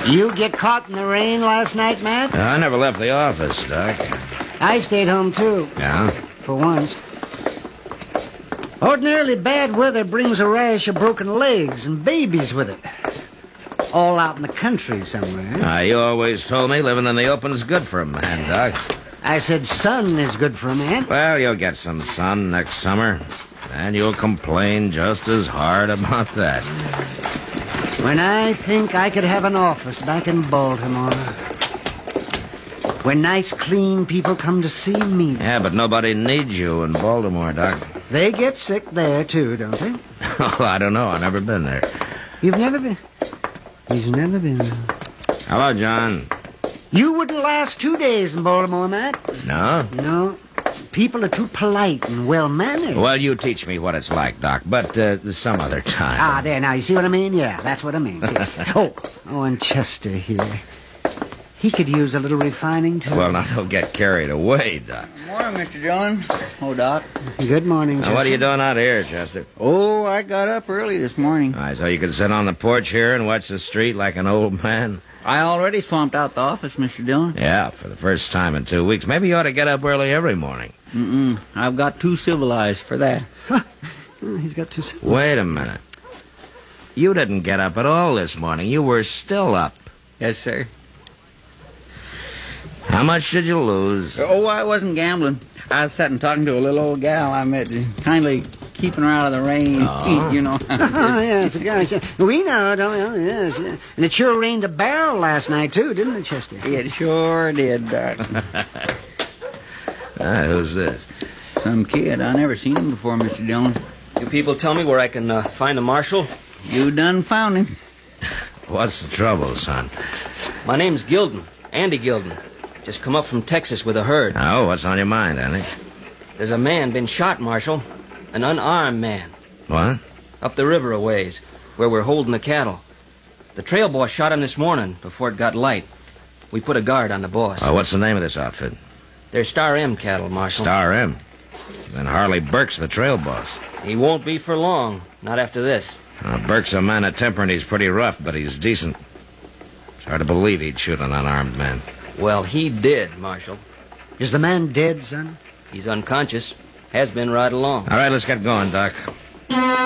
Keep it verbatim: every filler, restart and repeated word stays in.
You get caught in the rain last night, Matt? I never left the office, Doc. I stayed home, too. Yeah? For once. Ordinarily, bad weather brings a rash of broken legs and babies with it. All out in the country somewhere. Uh, you always told me living in the open's good for a man, Doc. I said sun is good for a man. Well, you'll get some sun next summer, and you'll complain just as hard about that. When I think I could have an office back in Baltimore, where nice, clean people come to see me. Yeah, but nobody needs you in Baltimore, Doc. They get sick there, too, don't they? Oh, I don't know. I've never been there. You've never been? He's never been. Hello, John. You wouldn't last two days in Baltimore, Matt. No? No. People are too polite and well-mannered. Well, you teach me what it's like, Doc, but uh, some other time. Ah, there, now, you see what I mean? Yeah, that's what I mean. See? oh, oh, and Chester here. He could use a little refining, too. Well, now, don't get carried away, Doc. Good morning, Mister John. Oh, Doc. Good morning, Chester. Now, what are you doing out here, Chester? Oh, I got up early this morning. All right, so you can sit on the porch here and watch the street like an old man? I already swamped out the office, Mister Dillon. Yeah, for the first time in two weeks. Maybe you ought to get up early every morning. Mm-mm. I've got too civilized for that. Oh, he's got two seconds. Wait a minute. You didn't get up at all this morning. You were still up. Yes, sir. How much did you lose? Oh, I wasn't gambling. I was sitting talking to a little old gal I met, kindly keeping her out of the rain, Oh. you know. Oh, yes, a guy said, we know, don't we? Oh, yes, yeah. And it sure rained a barrel last night, too, didn't it, Chester? It sure did, Doc. Ah, who's this? Some kid. I never seen him before, Mister Dillon. You people tell me where I can uh, find a marshal? You done found him. What's the trouble, son? My name's Gilden, Andy Gilden. Just come up from Texas with a herd. Oh, what's on your mind, Andy? There's a man been shot, Marshal. An unarmed man. What? Up the river a ways, where we're holding the cattle. The trail boss shot him this morning before it got light. We put a guard on the boss. Oh, what's the name of this outfit? They're Star M cattle, Marshal. Star M. Then Harley Burke's the trail boss. He won't be for long. Not after this. Uh, Burke's a man of temper and he's pretty rough, but he's decent. It's hard to believe he'd shoot an unarmed man. Well, he did, Marshal. Is the man dead, son? He's unconscious. Has been right along. All right, let's get going, Doc.